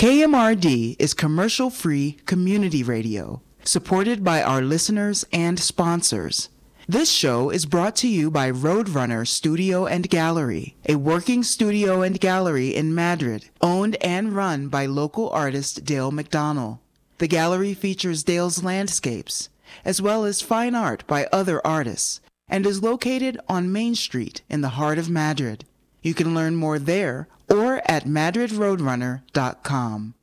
KMRD is commercial-free community radio, supported by our listeners and sponsors. This show is brought to you by Roadrunner Studio and Gallery, a working studio and gallery in Madrid, owned and run by local artist Dale McDonnell. The gallery features Dale's landscapes, as well as fine art by other artists, and is located on Main Street in the heart of Madrid. You can learn more there or at madridroadrunner.com.